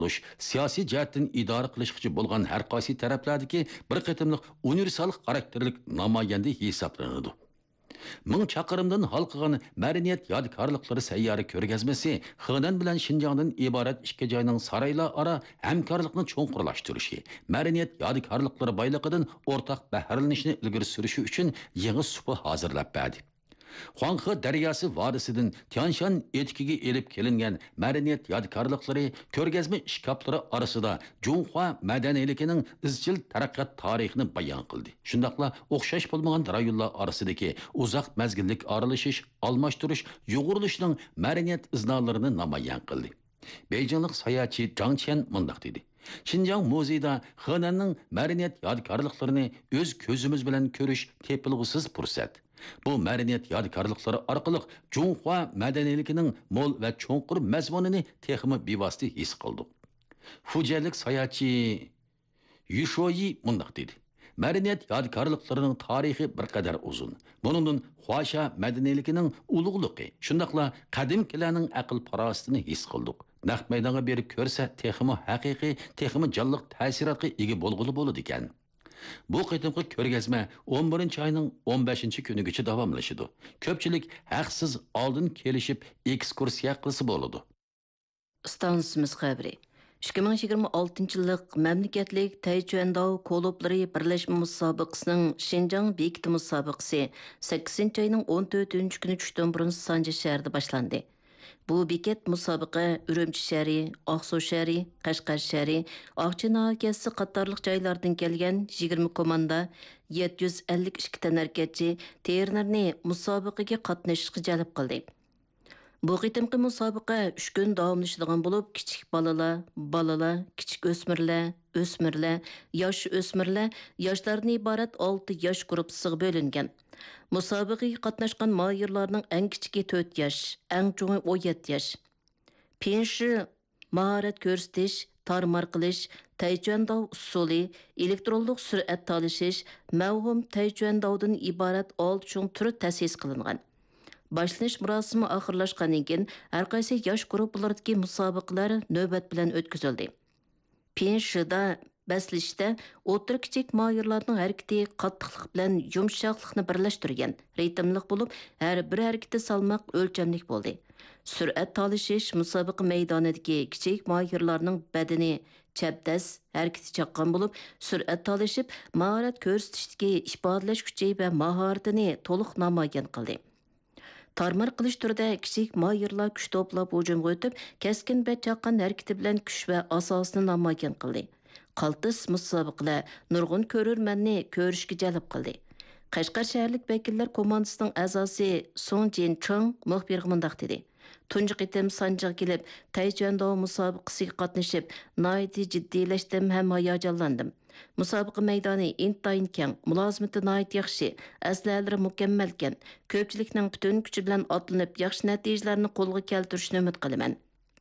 siyosiy jihatdan idora qilishchi bo'lgan har qaysi taraflardagi bir qatimliq universal xarakterlik namoyanda hisoblanadi. Ming chaqirimdan halqıgan madaniyat yodikorliklari sayyora ko'rgazmasi Xenan bilan Shinjongdan iborat ikki joyning saroylar aro hamkorlikni cho'nqurlashtirishi, madaniyat yodikorliklari boyligidan o'rtaq bahralanishni ilgari surishi uchun yangi supa hozirlab berdi. Huanghe daryosi vodisidan Tianshan etikiga elib kelingan madaniyat yodikorliklari ko'rgazma ishkoplari orasida Junhua madaniyligining izchil taraqqiyot tarixini bayon qildi. Shundaqla o'xshash bo'lmagan rayonlar orasidagi uzoq mazgillik aralashish, almashtirish, yo'g'rilishning madaniyat iznolarini namoyon qildi. Beyjinglik sayohatchi Zhang Qian mundaq dedi. Xinjiang muzeyida Xenanning madaniyat yodikorliklarini o'z ko'zimiz bilan ko'rish tepilg'usiz fursat. Bu madaniyat yodikorliklari orqali Junhua madaniyligining mo'l va cho'nqur mazmunini texmi bevosita his qildik. Fujialik sayohatchi Yushoyi mundaq dedi. Madaniyat yodikorliklarining tarixi bir qadar uzun. Buningdan Huasha madaniyligining ulug'ligi, shundaqla qadimkilarning aql farosatini his qildik. Naq maydonga berib ko'rsa, texmi haqiqiy, texmi jonliq ta'sirotga ega bo'lg'uli bo'ladi ekan. Bu qitimqi ko'rgazma 11-oyning 15-kunigacha davomlashadi. Ko'pchilik haqsiz oldin kelishib ekskursiya qilsa bo'ladi. Stansimiz xabari. 2026-yillik mamlakatlik Taychuandao Koloblari birlashma musobaqasining Xinjiang bekiti musobaqasi 8-oyning 14-kuni tushdan burun Sanji shahrida boshlandi. Bu bekat musobaqa Urumchi shahri, Oqsuv shahri, Qashqar shahri, Oqchi nahiyasi qatorliq joylardan kelgan 20 komanda 752 tan harakatchi tayyorlarni musobaqaga qatnashishga jalb qildi. Bu qitimqi musobaqa 3 kun davomlashadigan bo'lib, kichik balalar, kichik o'smirlar, yosh o'smirlar, yoshlardan iborat 6 yosh guruhiga bo'lingan. Musobaqaga qatnashgan mahirlarning eng kichigi 4 yosh, eng cho'ngi 17 yosh. Penshi mahorat ko'rsatish, tarmar qilish, Taychuandao usuli, elektronlik sur'at talashish, mavhum Taychuandaodan iborat 6 cho'ng turi ta'sis qilingan. Başlanış murosimi oxirlashgandan keyin har qaysi yosh guruhlardagi musobaqalar navbat bilan o'tkazildi. Penshida baslashda o'tir kichik mahirlarning harakati qattiqlik bilan yumshoqlikni birlashtirgan, ritmlik bo'lib, har bir harakati salmoq o'lchamlik bo'ldi. Sur'at talashish musobaqa maydonidagi kichik mahirlarning badani chapdas harakati chaqqan bo'lib, sur'at talashib, mahorat ko'rsatishdagi ifodalash kuchi va mahoratini to'liq namoyon qildi. Tarmar qilish turida kichik mahirlar kuch to'plab hujumga o'tib, keskin va chaqqan harakati bilan kuch va asosini namoyon qildi. Qaltis musobaqalar nurg'un ko'rurmanni ko'rishga jalb qildi. Qashqar shaharlik vakillar komandasining a'zosi Song Jin Chung muxbirga mundaq dedi. Tunji qitim Sanjiga kelib, Taychuandao musobaqasiga qatnashib, nihoyatda jiddiylashdim ham hayajonlandim. Musobaqa maydoni intayin keng, mulozimati nihoyat yaxshi, aslolari mukammalkan. Ko'pchilikning butun kuchi bilan otlanib, yaxshi natijalarni qo'lga keltirishni umid qilaman.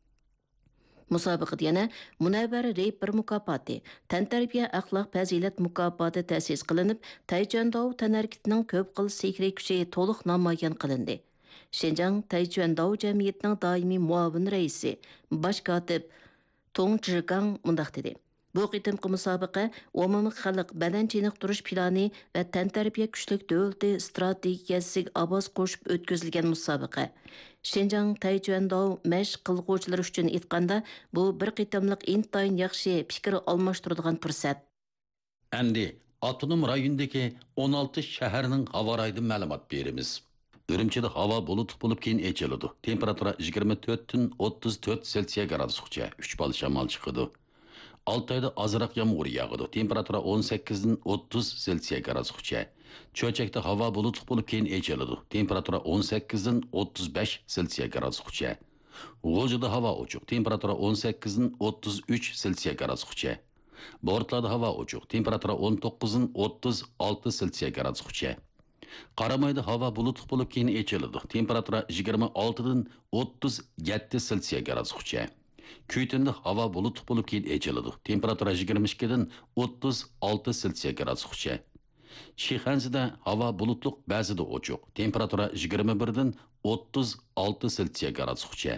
Musobaqada yana Munavvar Reyper mukofoti, tantarbiya axloq fazilat mukofoti ta'sis qilinib, Taychuandao tanarkitining ko'p xil sehriy kuchi to'liq namoyon qilindi. Xinjiang Taychuandao jamiyatining doimiy muavin raisi, bosh kotib Tong Zhigang mundaq dedi. Bu qitimqi musobaqa umumiy xalq badan chiniqtirish plani va tantarbiya kuchlik davlati strategiyasiga ovoz qo'shib o'tkazilgan musobaqa. Xinjiang Taychuandao mashq qilguvchilar uchun aytganda, bu bir qitimliq intayin yaxshi fikr almashtiradigan fursat. Endi Avtonom rayondagi 16 shaharning havo rayidi ma'lumot beramiz. Urumchida havo bulutli bo'lib keyin echiladi. Temperatura 24 dan 34 Selsiya gradusgacha 3 bal shamol chiqadi. Altayda azroq yomg'ir yog'adi. Temperatura 18 dan 30 Selsiya gradusgacha. Cho'chakda havo bulutli bo'lib keyin echiladi. Temperatura 18 dan 35 Selsiya gradusgacha. G'o'jada havo ochiq. Temperatura 18 dan 33 Selsiya gradusgacha. Bortlarda havo ochiq. Temperatura 19 dan 36 Selsiya gradusgacha. Qaramayda havo bulutli bo'lib keyin echiladi. Temperatura 26 dan 37 Selsiya gradusgacha. Kuytinda havo bulutli bo'lib keyin echiladi. Temperatura 22 dan 36 Selsiya gradusgacha. Shixanzida havo bulutli, ba'zida ochiq. Temperatura 21 dan 36 Selsiya gradusgacha.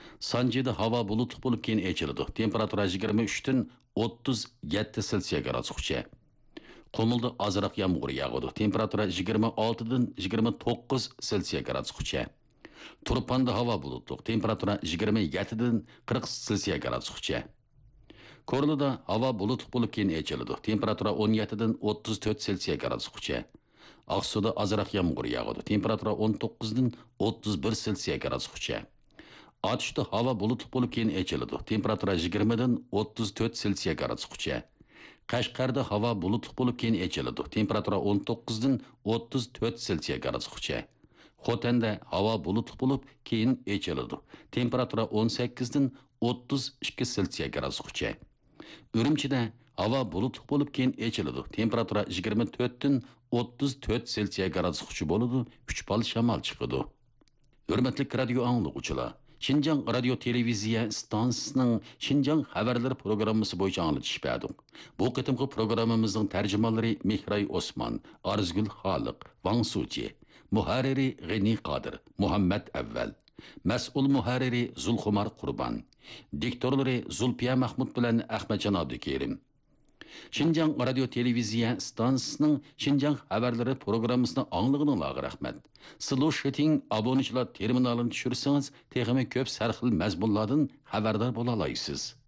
Sanjida havo bulutli bo'lib keyin echiladi. Temperatura 23dan 37 Selsiya gradusgacha. Qumulda ozroq yomg'ir yog'adi. Temperatura 26dan 29 Selsiya gradusgacha. Turpanda havo bulutli. Temperatura 27dan 40 Selsiya gradusgacha. Korluda havo bulutli bo'lib keyin echiladi. Temperatura 17dan 34 Selsiya gradusgacha. Aqsuda ozroq yomg'ir yog'adi. Temperatura 19dan 31 Selsiya gradusgacha. Atışda hava bulutlu bo'lib keyin echiladi. Temperatura 20dan 34 Selsiya gradusgacha. Qashqarda havo bulutlu bo'lib keyin echiladi. Temperatura 19dan 34 Selsiya gradusgacha. Xotanda havo bulutlu bo'lib keyin echiladi. Temperatura 18dan 32 Selsiya gradusgacha. Ürümchida havo bulutlu bo'lib keyin echiladi. Temperatura 24dan 34 Selsiya gradusgacha bo'ladi. 3 bal shamol chiqadi. Hurmatli radio anglovchilar, Şinjan Radio Televiziya stansiyasining Şinjan xabarlari programmasi bo'yicha anglatish berdik. Bu qitimqi programmamizning tarjimonlari Mehray Osman, Arzgul Xoliq, Wang Suchi, muharriri G'ani Qodir, Muhammad Avval, mas'ul muharriri Zulxumar Qurban, diktorlari Zulfiya Mahmud bilan Ahmadjon Abdukerim. Şinjan Radio Televiziya stansiyasining Şinjan xabarlari programmasini anglag'ininglarga rahmat. Slушатинг abonechilar terminalini tushirsangiz, texnik ko'p sarxil mazmunlardan xabardor bo'la olasiz.